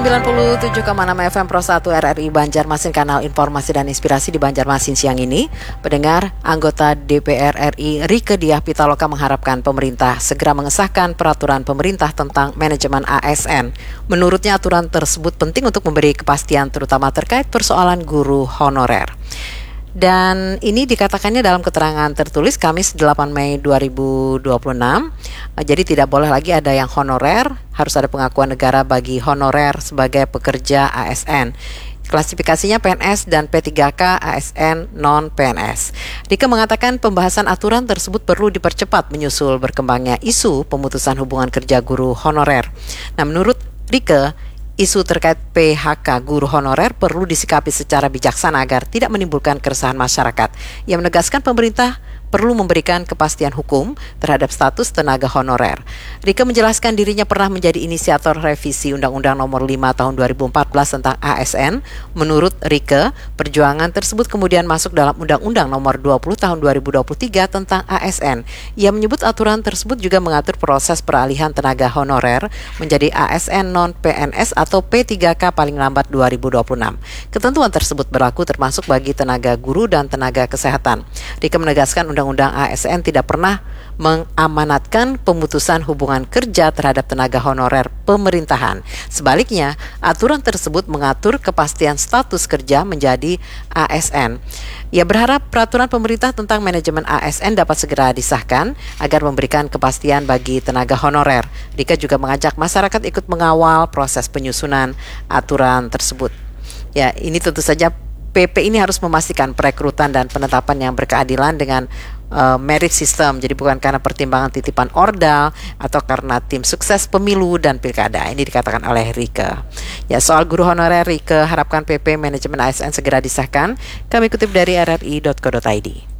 97,6 FM Pro 1 RRI Banjarmasin, kanal informasi dan inspirasi di Banjarmasin siang ini. Pendengar, anggota DPR RI Rieke Diah Pitaloka mengharapkan pemerintah segera mengesahkan peraturan pemerintah tentang manajemen ASN. Menurutnya aturan tersebut penting untuk memberi kepastian terutama terkait persoalan guru honorer. Dan ini dikatakannya dalam keterangan tertulis Kamis 8 Mei 2026. Jadi tidak boleh lagi ada yang honorer, harus ada pengakuan negara bagi honorer sebagai pekerja ASN. Klasifikasinya PNS dan P3K ASN non-PNS. Rieke mengatakan pembahasan aturan tersebut perlu dipercepat menyusul berkembangnya isu pemutusan hubungan kerja guru honorer. Nah, menurut Rieke, isu terkait PHK guru honorer perlu disikapi secara bijaksana agar tidak menimbulkan keresahan masyarakat. Ia menegaskan pemerintah perlu memberikan kepastian hukum terhadap status tenaga honorer. Rieke menjelaskan dirinya pernah menjadi inisiator revisi Undang-Undang Nomor 5 Tahun 2014 tentang ASN. Menurut Rieke, perjuangan tersebut kemudian masuk dalam Undang-Undang Nomor 20 Tahun 2023 tentang ASN. Ia menyebut aturan tersebut juga mengatur proses peralihan tenaga honorer menjadi ASN non-PNS atau P3K paling lambat 2026. Ketentuan tersebut berlaku termasuk bagi tenaga guru dan tenaga kesehatan. Rieke menegaskan Undang-Undang ASN tidak pernah mengamanatkan pemutusan hubungan kerja terhadap tenaga honorer pemerintahan. Sebaliknya, aturan tersebut mengatur kepastian status kerja menjadi ASN. Ia berharap peraturan pemerintah tentang manajemen ASN dapat segera disahkan agar memberikan kepastian bagi tenaga honorer. Rieke juga mengajak masyarakat ikut mengawal proses penyusunan aturan tersebut. Ya, ini tentu saja PP ini harus memastikan perekrutan dan penetapan yang berkeadilan dengan merit system. Jadi bukan karena pertimbangan titipan ordal atau karena tim sukses pemilu dan pilkada. Ini dikatakan oleh Rieke. Ya, soal guru honorer, Rieke harapkan PP manajemen ASN segera disahkan. Kami kutip dari rri.co.id.